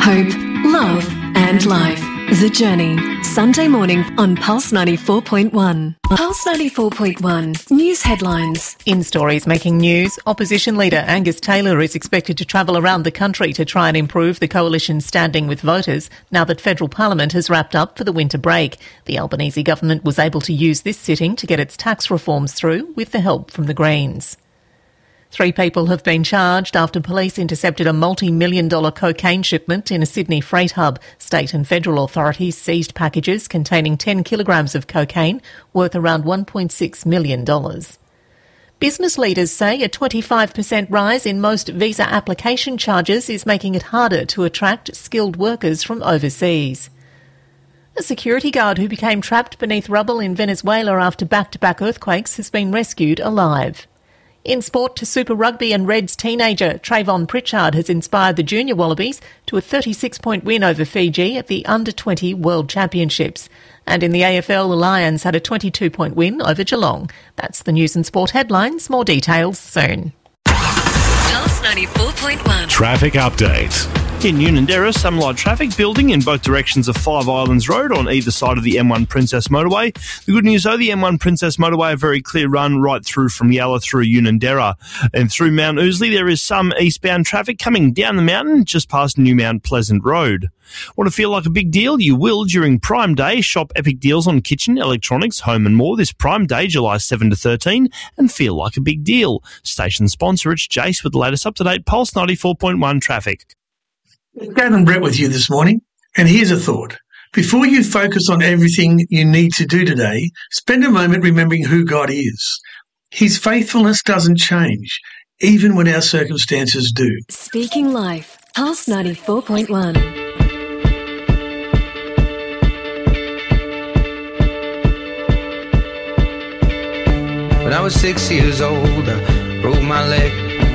hope, love and life. The Journey, Sunday morning on Pulse 94.1. Pulse 94.1, news headlines. In stories making news, opposition leader Angus Taylor is expected to travel around the country to try and improve the coalition's standing with voters now that federal parliament has wrapped up for the winter break. The Albanese government was able to use this sitting to get its tax reforms through with the help from the Greens. 3 people have been charged after police intercepted a multi-million-dollar cocaine shipment in a Sydney freight hub. State and federal authorities seized packages containing 10 kilograms of cocaine worth around $1.6 million. Business leaders say a 25% rise in most visa application charges is making it harder to attract skilled workers from overseas. A security guard who became trapped beneath rubble in Venezuela after back-to-back earthquakes has been rescued alive. In sport, to Super Rugby and Reds teenager Trayvon Pritchard has inspired the Junior Wallabies to a 36-point win over Fiji at the Under-20 World Championships. And in the AFL, the Lions had a 22-point win over Geelong. That's the news and sport headlines. More details soon. Pulse 94.1. Traffic update. In Unanderra, some light traffic building in both directions of Five Islands Road on either side of the M1 Princess Motorway. The good news though, the M1 Princess Motorway, a very clear run right through from Yalla through Unanderra. And through Mount Ousley, there is some eastbound traffic coming down the mountain just past New Mount Pleasant Road. Want to feel like a big deal? You will during Prime Day. Shop epic deals on kitchen, electronics, home and more this Prime Day, July 7 to 13, and feel like a big deal. Station sponsor, it's Jace with the latest up-to-date Pulse 94.1 traffic. It's Gavin Brett with you this morning, and here's a thought. Before you focus on everything you need to do today, spend a moment remembering who God is. His faithfulness doesn't change, even when our circumstances do. Speaking Life, Pulse 94.1. When I was 6 years old, I broke my leg.